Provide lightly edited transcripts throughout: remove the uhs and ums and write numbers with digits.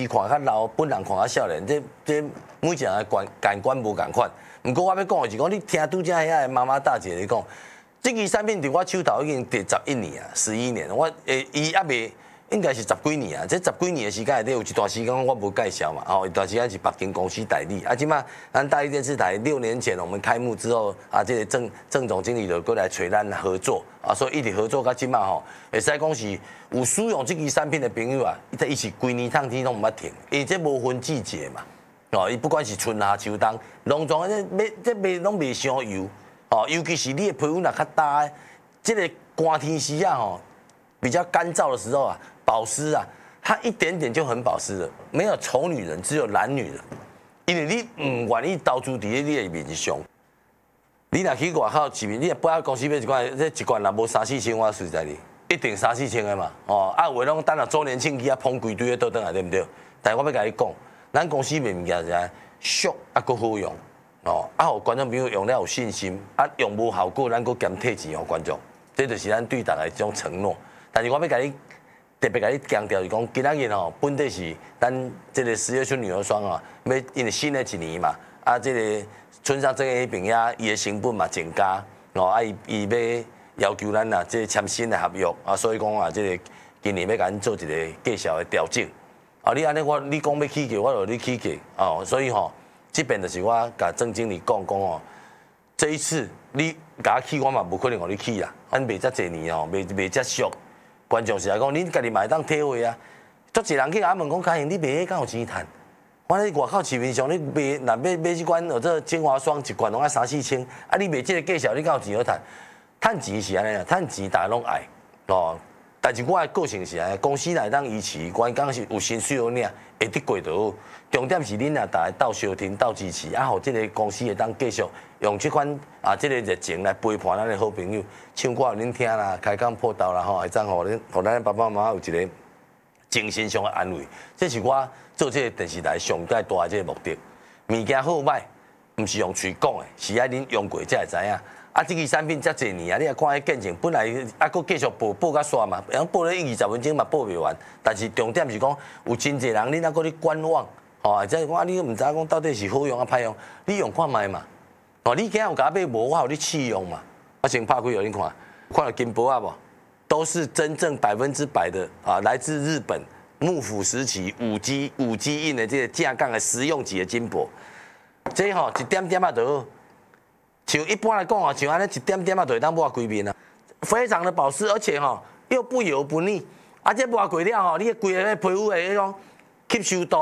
看较老，本人看较少年，这每一个人感官无共款。不过我要讲的是讲，你听拄则遐个妈妈大姐咧讲，这支产品伫我手头已经第11年啊，11年，我伊还未。应该是10几年啊，这10几年的时间内底有一段时间我无介绍嘛，一段时间是北京公司代理，即马咱大益电视台6年前我们开幕之后，这个郑总经理就过来找咱合作，所以一直合作到即马会使讲是有使用这支产品的朋友啊，伊是规年烫天拢毋捌停，因为这无分季节嘛，伊不管是春夏秋冬，农庄这卖拢袂伤油，尤其是你的皮肤若较大，这个寒天时啊比较干燥的时候啊。保湿啊，它一点点就很保湿了。没有丑女人，只有懒女人。因为你唔愿意投资伫你的面上，你若去外口市面，你也不要公司买一罐，这一罐若无3、4千，我实在哩，一定3、4千的嘛。有的拢等下周年庆去捧规堆倒转来，对不对？但是我要甲你讲，咱公司卖物件是俗佫好用，互观众朋友用了有信心，用无效果，咱佫减退钱互观众，这就是咱对大家一种承诺。但是我要甲你。特别甲你强调是讲，今仔日本地是咱这个10月春女儿霜要因为新的一年嘛，这个村上正义迄边遐伊的成本嘛增加，伊要求咱这签新的合约所以讲这个今年要甲咱做一个介绍的调整。你安尼你讲要起价，我就你起价所以这边就是我甲郑经理讲这一次你甲我起，我嘛无可能互你起啦，咱卖遮侪年卖遮俗。观众是来讲，恁家己嘛会当体会啊。足一人去甲我问讲，嘉颖，你卖迄敢有钱趁？我咧外口市面上，你若买一罐这精华霜一罐拢要3、4千，你卖这个价小，你敢有钱好趁？趁钱是安尼啊，趁钱大家拢爱但是我的个性是安尼，公司内当维持，关讲是有薪水好领，会得过就好。重点是恁大家斗相挺、斗支持，互这个公司会当继续用这款这个热情来陪伴咱的好朋友，唱歌互恁听啦，开讲破刀啦会当互咱的爸爸妈妈有一个精神上的安慰。这是我做这个电视台上介大的这个目的。物件好歹，毋是用嘴讲的，是爱恁用过才会知影。这支产品遮侪年你也看迄见证，本来佫继续报甲煞嘛，报了20分钟嘛报袂完。但是重点是讲，有真侪人恁佫咧观望，即我你毋知讲到底是好用歹用，你用看卖嘛。你今日有甲买无？我互你试用嘛。我先拍开互恁看，看到金箔无？都是真正100%的来自日本幕府时期五 G 印的这个架杠的实用级的金箔。这一点点就好。像一般来讲像安尼一点点就会当抹规面啊，非常的保湿，而且又不油不腻，这抹过了你的规个皮肤的迄种吸收度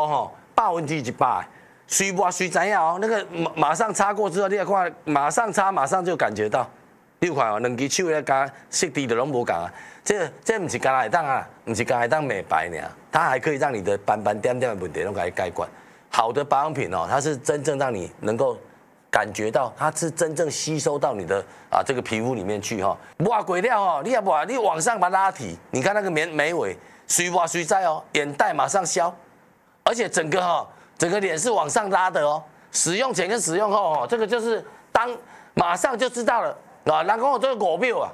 100%，随抹随知影那个马上擦过之后，你来看，马上擦马上就感觉到，你有看2支手咧加色滴的拢无共这不是干来当不是干来当美白呢，它还可以让你的斑斑点点的问题都可以解决。好的保养品它是真正让你能够。感觉到它是真正吸收到你的这个皮肤里面去抹过了你也抹，你往上把它拉提，你看那个眉尾，随抹随在眼袋马上消，而且整个脸是往上拉的使用前跟使用后这个就是马上就知道了人讲我这个5秒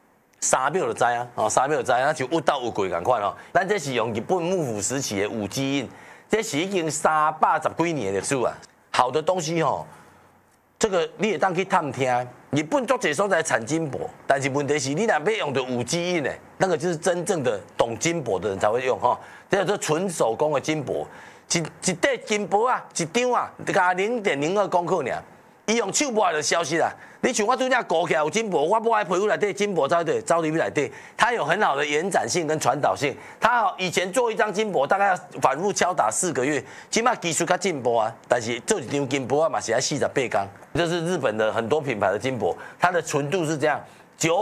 3秒就知3秒就知那就有到有过同款咱这是用日本幕府时期的5 G 印，这是已经310几年的历史啊，好的东西这个你也当去探听，日本足侪所在产金箔，但是问题是你若要用到5 G 印的，那个就是真正的懂金箔的人才会用这叫做纯手工的金箔，一块金箔一张加0.02公克尔，伊用手抹就消失啦。你像我拄则裹起来有金箔，我抹在皮肤内底，金箔走入去内底，它有很好的延展性跟传导性。它以前做一张金箔大概要反复敲打4个月，现在技术较进步但是做一张金箔嘛是要48天。这是日本的很多品牌的金箔，它的纯度是这样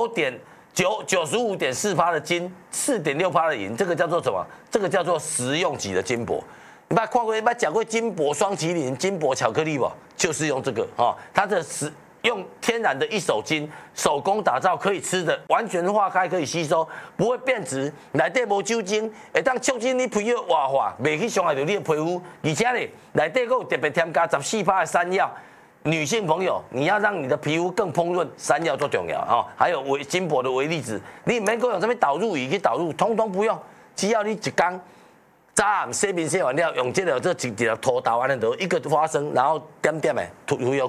，95.4%的金，4.6%的银，这个叫做什么？这个叫做实用级的金箔。你看过、讲过金箔双麒麟、金箔巧克力不？就是用这个它的用天然的一手金手工打造，可以吃的，完全化开，可以吸收，不会变质，内底无酒精，会当促进你皮肤活化，袂去伤害到你的皮肤。而且呢，内底还有特别添加14%的山药。女性朋友，你要让你的皮肤更蓬润，山药最重要还有金箔的微粒子，你免够用什么导入仪去导入，通通不用，只要你一缸早暗洗面洗完了，用这个做一条拖刀安尼，就一个花生，然后点点的涂油